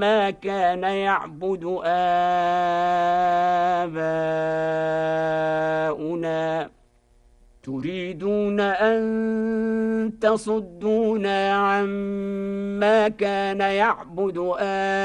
ما كان يعبد آباؤنا تريدون أن تصدونا عما كان يعبد